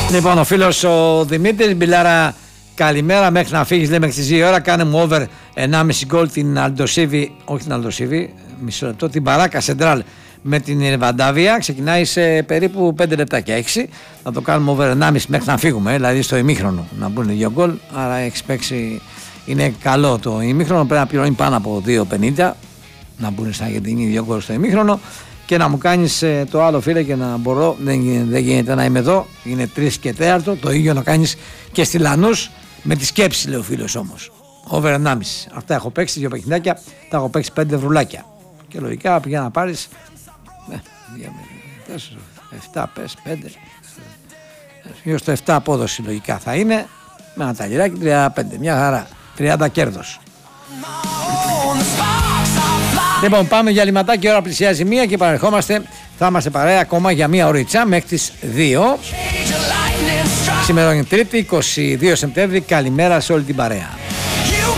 Λοιπόν, ο φίλος ο Δημήτρης Μπιλάρα, καλημέρα. Μέχρι να φύγεις, λέει, μέχρι τις 2 ώρα. Κάνε μου over 1,5 γκολ την Αλντοσίβη, όχι την Αλντοσίβη, μισό λεπτό, την Μπαράκα Σεντράλ με την Βαντάβια. Ξεκινάει σε περίπου 5 λεπτάκια, 6. Θα το κάνουμε over 1,5 μέχρι να φύγουμε, δηλαδή στο ημίχρονο να μπουν 2 γκολ. Άρα έχεις παίξει, είναι καλό το ημίχρονο. Πρέπει να πληρώνει πάνω από 2,50 να μπουν στην Αργεντινή 2 γκολ στο ημίχρονο. Και να μου κάνεις το άλλο, φίλε, και να μπορώ, δεν γίνεται να είμαι εδώ, είναι 3 και 4, το ίδιο να κάνεις και στη Λανούς με τη σκέψη, λέει ο φίλος όμως. Over 1,5. Αυτά έχω παίξει, 2 παιχνιδάκια, τα έχω παίξει 5 ευρουλάκια. Και λογικά πηγαίνει να πάρεις 7 πες, 5. Γύρω στο 7 απόδοση λογικά θα είναι, με ένα ταλιράκι 35, μια χαρά, 30 κέρδος. Λοιπόν, πάμε για λιματάκι, η ώρα πλησιάζει 1 και παρερχόμαστε. Θα είμαστε παρέα ακόμα για 1 ωρίτσα μέχρι τις 2. Σήμερα είναι Τρίτη, 22 Σεπτέμβρη. Καλημέρα σε όλη την παρέα.